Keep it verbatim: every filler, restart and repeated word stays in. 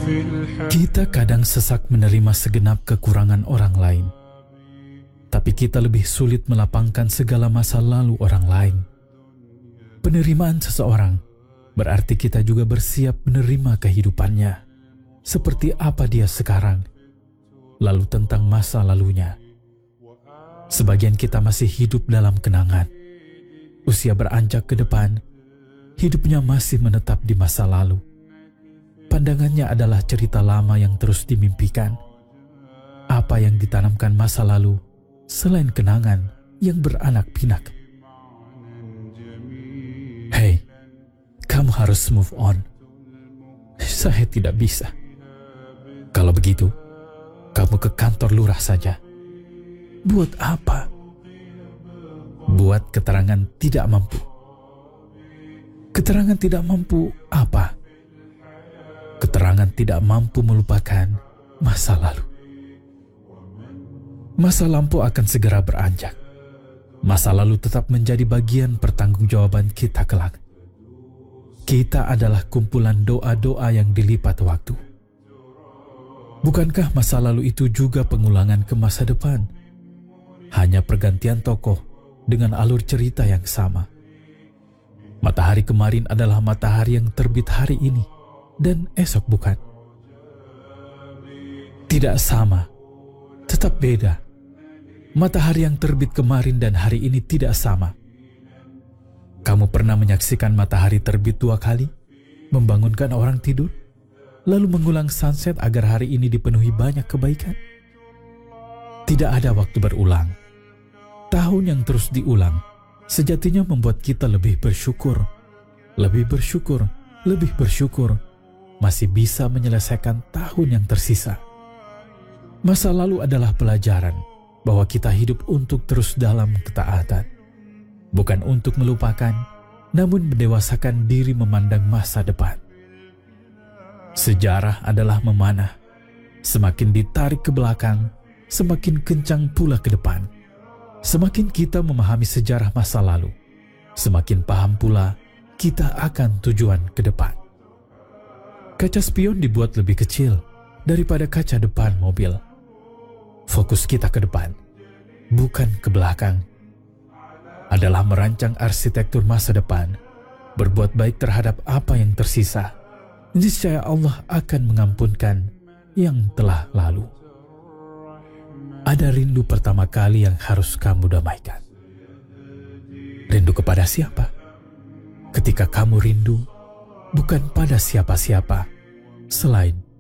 Kita kadang sesak menerima segenap kekurangan orang lain, tapi kita lebih sulit melapangkan segala masa lalu orang lain. Penerimaan seseorang berarti kita juga bersiap menerima kehidupannya, seperti apa dia sekarang, lalu tentang masa lalunya. Sebagian kita masih hidup dalam kenangan. Usia beranjak ke depan, hidupnya masih menetap di masa lalu. Pandangannya adalah cerita lama yang terus dimimpikan. Apa yang ditanamkan masa lalu selain kenangan yang beranak pinak? Hei, kamu harus move on. Saya tidak bisa. Kalau begitu, kamu ke kantor lurah saja. Buat apa? Buat keterangan tidak mampu. Keterangan tidak mampu apa? Keterangan tidak mampu melupakan masa lalu. Masa lampau akan segera beranjak. Masa lalu tetap menjadi bagian pertanggungjawaban kita kelak. Kita adalah kumpulan doa-doa yang dilipat waktu. Bukankah masa lalu itu juga pengulangan ke masa depan? Hanya pergantian tokoh dengan alur cerita yang sama. Matahari kemarin adalah matahari yang terbit hari ini, dan esok bukan. Tidak sama, tetap beda. Matahari yang terbit kemarin dan hari ini tidak sama. Kamu pernah menyaksikan matahari terbit dua kali, membangunkan orang tidur, lalu mengulang sunset agar hari ini dipenuhi banyak kebaikan? Tidak ada waktu berulang. Tahun yang terus diulang sejatinya membuat kita lebih bersyukur, lebih bersyukur, lebih bersyukur, masih bisa menyelesaikan tahun yang tersisa. Masa lalu adalah pelajaran bahwa kita hidup untuk terus dalam ketaatan, bukan untuk melupakan, namun mendewasakan diri memandang masa depan. Sejarah adalah memanah, semakin ditarik ke belakang, semakin kencang pula ke depan. Semakin kita memahami sejarah masa lalu, semakin paham pula kita akan tujuan ke depan. Kaca spion dibuat lebih kecil daripada kaca depan mobil. Fokus kita ke depan, bukan ke belakang, adalah merancang arsitektur masa depan, berbuat baik terhadap apa yang tersisa. Niscaya Allah akan mengampunkan yang telah lalu. Ada rindu pertama kali yang harus kamu damaikan. Rindu kepada siapa? Ketika kamu rindu, bukan pada siapa-siapa selain